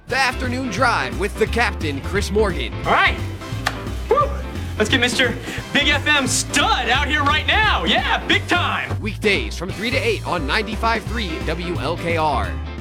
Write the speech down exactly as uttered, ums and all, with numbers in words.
The Afternoon Drive with the captain, Chris Morgan. All right. Woo. Let's get Mister Big F M Stud out here right now. Yeah, big time. Weekdays from three to eight on ninety-five point three W L K R.